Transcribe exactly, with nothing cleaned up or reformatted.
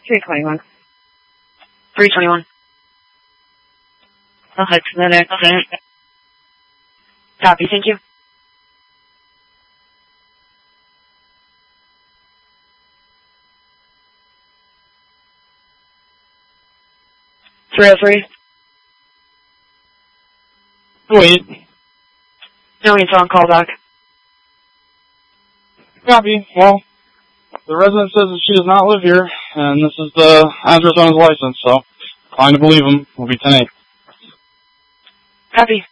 three twenty-one. three twenty-one. I'll head to the next. Okay. Copy, thank you. three oh three. Wait. No answer on callback. Copy. Well, the resident says that she does not live here, and this is the address on his license, so fine to believe him. Will be ten eight. Copy.